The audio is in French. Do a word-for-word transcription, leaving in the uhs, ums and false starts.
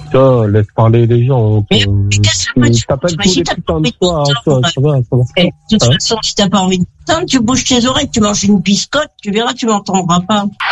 Ça, laisse parler les gens. Mais, mais qu'est-ce que tu t'appelles tous les putains de soirs, ça, ça va, ça va. De toute façon, si t'as pas envie de t'entendre, tu bouges tes oreilles, tu manges une biscotte, tu verras, tu m'entendras pas.